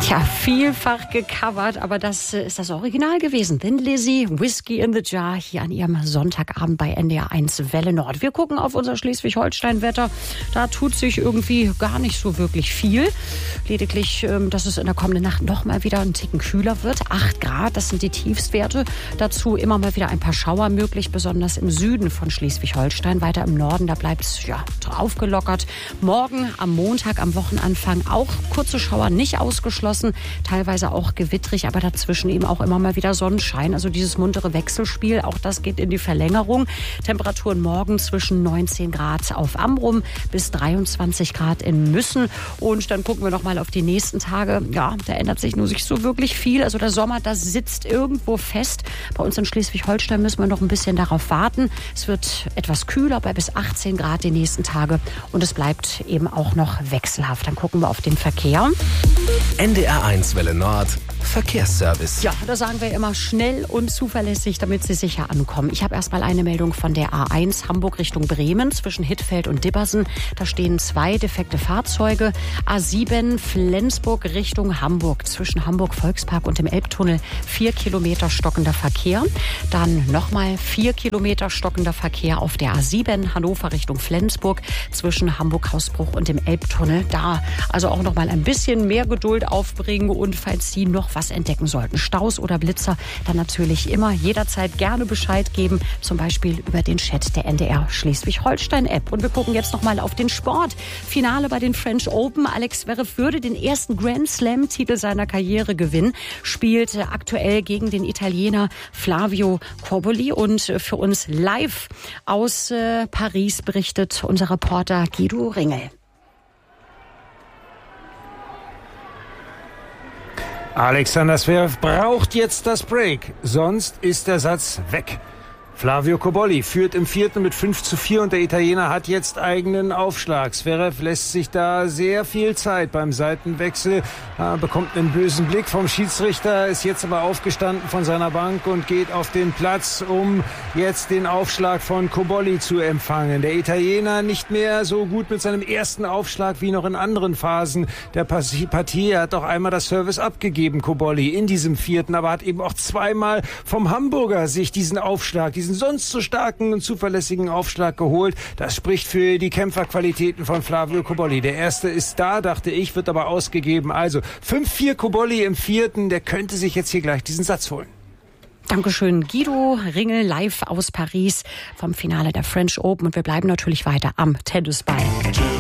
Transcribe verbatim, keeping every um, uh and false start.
Tja, vielfach gecovert, aber das ist das Original gewesen. Thin Lizzy, Whiskey in the Jar, hier an ihrem Sonntagabend bei N D R eins Welle Nord. Wir gucken auf unser Schleswig-Holstein-Wetter. Da tut sich irgendwie gar nicht so wirklich viel. Lediglich, dass es in der kommenden Nacht noch mal wieder ein Ticken kühler wird. acht Grad, das sind die Tiefstwerte. Dazu immer mal wieder ein paar Schauer möglich, besonders im Süden von Schleswig-Holstein. Weiter im Norden, da bleibt es ja, aufgelockert. Morgen am Montag, am Wochenanfang auch kurze Schauer nicht ausgeschlossen. Teilweise auch gewittrig, aber dazwischen eben auch immer mal wieder Sonnenschein. Also dieses muntere Wechselspiel, auch das geht in die Verlängerung. Temperaturen morgen zwischen neunzehn Grad auf Amrum bis dreiundzwanzig Grad in Müssen. Und dann gucken wir noch mal auf die nächsten Tage. Ja, da ändert sich nur sich so wirklich viel. Also der Sommer, das sitzt irgendwo fest. Bei uns in Schleswig-Holstein müssen wir noch ein bisschen darauf warten. Es wird etwas kühler, bei bis achtzehn Grad die nächsten Tage. Und es bleibt eben auch noch wechselhaft. Dann gucken wir auf den Verkehr. N D R eins Welle Nord, Verkehrsservice. Ja, da sagen wir immer schnell und zuverlässig, damit Sie sicher ankommen. Ich habe erstmal eine Meldung von der A eins Hamburg Richtung Bremen zwischen Hittfeld und Dibbersen. Da stehen zwei defekte Fahrzeuge. A sieben Flensburg Richtung Hamburg zwischen Hamburg Volkspark und dem Elbtunnel vier Kilometer stockender Verkehr. Dann nochmal vier Kilometer stockender Verkehr auf der A sieben Hannover Richtung Flensburg zwischen Hamburg Hausbruch und dem Elbtunnel. Da also auch nochmal ein bisschen mehr Geduld aufbringen und falls Sie noch was entdecken sollten, Staus oder Blitzer, dann natürlich immer jederzeit gerne Bescheid geben, zum Beispiel über den Chat der N D R Schleswig-Holstein-App. Und wir gucken jetzt noch mal auf den Sport. Finale bei den French Open. Alex Zverev würde den ersten Grand Slam-Titel seiner Karriere gewinnen, spielt aktuell gegen den Italiener Flavio Cobolli. Und für uns live aus äh, Paris berichtet unser Reporter Guido Ringel. Alexander Zverev braucht jetzt das Break, sonst ist der Satz weg. Flavio Cobolli führt im vierten mit fünf zu vier und der Italiener hat jetzt eigenen Aufschlag. Zverev lässt sich da sehr viel Zeit beim Seitenwechsel, äh, bekommt einen bösen Blick vom Schiedsrichter, ist jetzt aber aufgestanden von seiner Bank und geht auf den Platz, um jetzt den Aufschlag von Cobolli zu empfangen. Der Italiener nicht mehr so gut mit seinem ersten Aufschlag wie noch in anderen Phasen der Partie. Er hat auch einmal das Service abgegeben, Cobolli, in diesem vierten, aber hat eben auch zweimal vom Hamburger sich diesen Aufschlag, diesen sonst so starken und zuverlässigen Aufschlag geholt. Das spricht für die Kämpferqualitäten von Flavio Cobolli. Der erste ist da, dachte ich, wird aber ausgegeben. Also fünf vier Cobolli im vierten, der könnte sich jetzt hier gleich diesen Satz holen. Dankeschön, Guido Ringel, live aus Paris vom Finale der French Open. Und wir bleiben natürlich weiter am Tennisball.